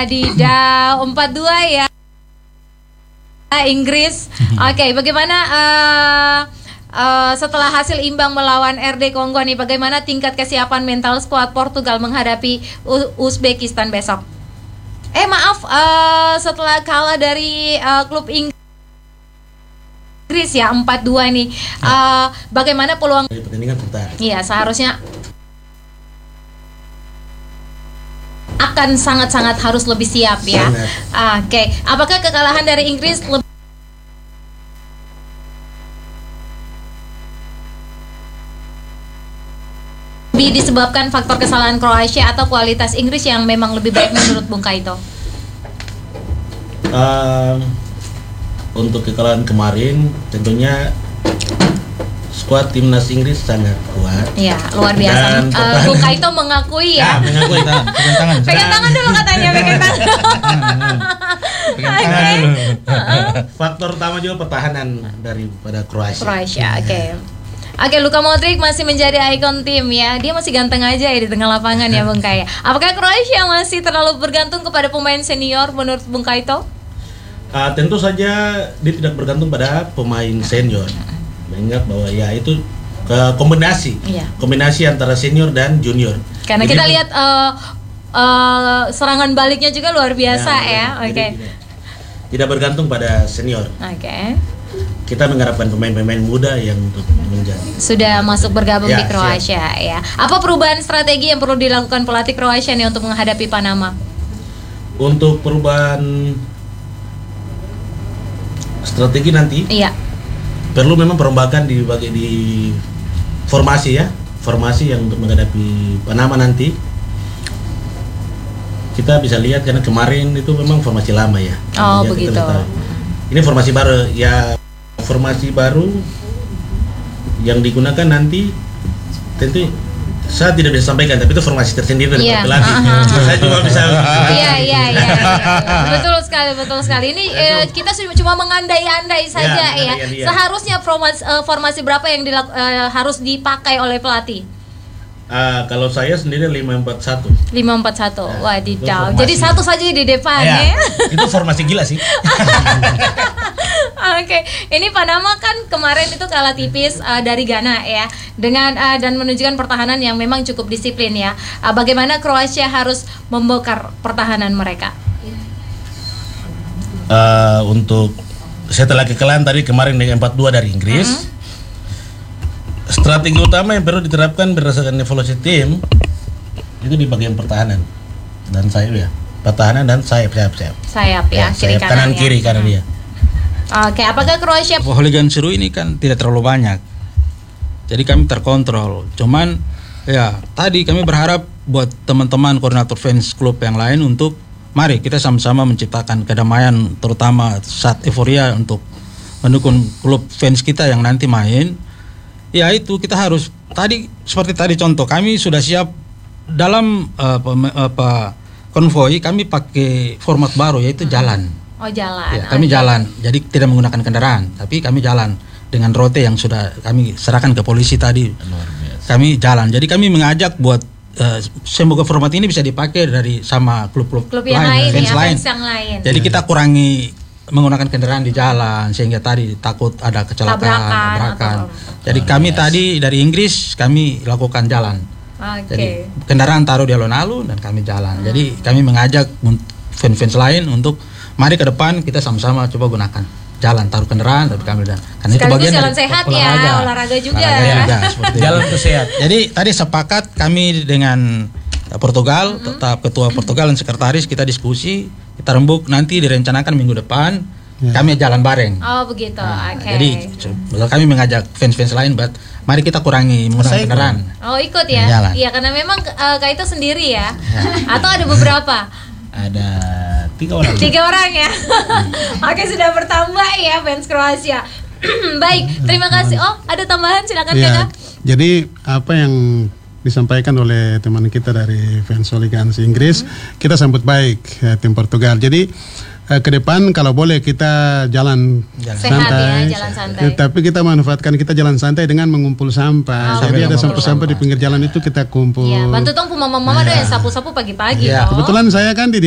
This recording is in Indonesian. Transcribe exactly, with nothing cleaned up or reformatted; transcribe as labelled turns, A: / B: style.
A: Wadidaw, empat dua ya Inggris. Oke, okay, bagaimana uh, uh, setelah hasil imbang melawan R D Kongo nih, bagaimana tingkat kesiapan mental skuad Portugal menghadapi U- Uzbekistan besok? Eh maaf, uh, setelah kalah dari uh, klub Inggris ya empat dua nih, uh, bagaimana peluang? Iya, seharusnya akan sangat-sangat harus lebih siap ya. Oke, okay. Apakah kekalahan dari Inggris lebih disebabkan faktor kesalahan Kroasia atau kualitas Inggris yang memang lebih baik menurut Bung Kaito?
B: Uh, untuk kekalahan kemarin tentunya skuad timnas Inggris sangat kuat.
A: Ya, luar biasa. Uh, Bung Kaito mengakui ya.
B: Ya, mengakui.
C: Pegang tangan.
A: Pegang tangan dulu katanya, pegang tangan.
B: Pegang tangan dulu. Faktor utama juga pertahanan daripada Kroasia.
A: Kroasia, oke. Okay. Oke, Luka Modric masih menjadi ikon tim ya. Dia masih ganteng aja ya di tengah lapangan ya, Bung Kaya. Apakah Kroasia masih terlalu bergantung kepada pemain senior menurut Bung Kaito?
B: Uh, tentu saja dia tidak bergantung pada pemain senior. Mengingat bahwa ya itu ke kombinasi, iya. kombinasi antara senior dan junior.
A: Karena jadi, kita lihat uh, uh, serangan baliknya juga luar biasa ya. ya. Oke. Okay.
B: Tidak, tidak bergantung pada senior.
A: Oke. Okay.
B: Kita mengharapkan pemain-pemain muda yang untuk menjadi
A: sudah masuk bergabung ya, di Kroasia siap. ya. Apa perubahan strategi yang perlu dilakukan pelatih Kroasia nih untuk menghadapi Panama?
B: Untuk perubahan strategi nanti, iya. perlu memang perombakan di bagi di formasi ya, formasi yang untuk menghadapi Panama nanti. Kita bisa lihat karena kemarin itu memang formasi lama ya.
A: Oh begitu.
B: Ini formasi baru ya, formasi baru yang digunakan nanti tentu saya tidak bisa sampaikan, tapi itu formasi tersendiri dari yeah. pelatih. Uh-huh. Saya juga bisa.
A: Iya iya iya. Betul sekali, betul sekali. Ini eh, kita cuma mengandai-andai saja ya. ya. ya. Seharusnya formasi, uh, formasi berapa yang dilak, uh, harus dipakai oleh pelatih?
B: Uh, kalau saya sendiri lima empat satu.
A: lima empat satu. Nah, wadidaw. Jadi satu saja di depan ya. ya.
B: Itu formasi gila sih.
A: Oke, okay. Ini Panama kan kemarin itu kalah tipis uh, dari Ghana ya, dengan uh, dan menunjukkan pertahanan yang memang cukup disiplin ya. Uh, bagaimana Kroasia harus membongkar pertahanan mereka?
B: Uh, untuk setelah kekalahan tadi kemarin dengan empat dua dari Inggris, uh-huh. strategi utama yang perlu diterapkan berdasarkan evaluasi tim itu di bagian pertahanan dan sayap ya, pertahanan dan sayap sayap sayap.
A: Sayap ya, ya kiri
B: sayap, kanan, kanan kiri
A: ya.
B: kanan dia.
A: Oke, apakah Kroasia
C: Hooligan seru ini kan tidak terlalu banyak, jadi kami terkontrol. Cuman ya tadi kami berharap buat teman-teman koordinator fans klub yang lain untuk mari kita sama-sama menciptakan kedamaian, terutama saat euforia untuk mendukung klub fans kita yang nanti main. Ya itu kita harus tadi seperti tadi contoh kami sudah siap dalam uh, apa konvoi kami pakai format baru yaitu jalan.
A: Oh jalan.
C: Ya, kami okay. jalan, jadi tidak menggunakan kendaraan, tapi kami jalan dengan rote yang sudah kami serahkan ke polisi tadi. Kami jalan, jadi kami mengajak buat uh, semoga format ini bisa dipakai dari sama klub-klub
A: klub yang lain,
C: fans
A: ya,
C: lain.
A: Fans yang lain.
C: Jadi kita kurangi menggunakan kendaraan di jalan sehingga tadi takut ada kecelakaan,
A: tabrakan.
C: tabrakan.
A: Atau...
C: Jadi oh, kami yes. tadi dari Inggris kami lakukan jalan.
A: Okay.
C: Jadi kendaraan taruh di alun-alun dan kami jalan. Hmm. Jadi kami mengajak fans-fans lain untuk mari ke depan kita sama-sama coba gunakan jalan taruh kendaraan tapi kami dan
A: karena itu bagian jalan sehat olahraga. ya olahraga juga, olahraga juga
C: seperti jalan itu sehat. Jadi tadi sepakat kami dengan Portugal, mm-hmm. tetap ketua Portugal dan sekretaris kita diskusi, kita rembuk nanti direncanakan minggu depan yeah. kami jalan bareng.
A: Oh begitu. Nah, Oke. Okay.
C: Jadi kami mengajak fans-fans lain buat mari kita kurangi menggunakan kendaraan.
A: Oh ikut ya? Iya karena memang uh, Kak itu sendiri ya. ya. Atau ada beberapa?
B: Ada tiga orang.
A: Tiga orang ya. Oke sudah bertambah ya fans Kroasia. Baik, terima kasih. Oh ada tambahan silakan ya, Kakak.
D: Jadi apa yang disampaikan oleh teman kita dari fans Hooligans Inggris, hmm. kita sambut baik ya, tim Portugal. Jadi eh, ke depan kalau boleh kita jalan, jalan.
A: Sehat
D: santai,
A: ya, jalan santai.
D: Eh, tapi kita manfaatkan kita jalan santai dengan mengumpul sampah. Oh, Jadi ada sampah-sampah di pinggir jalan itu kita kumpul.
A: Ya, bantu dong mama-mama ya. Doang yang sapu-sapu pagi-pagi.
D: Ya, kebetulan saya kan di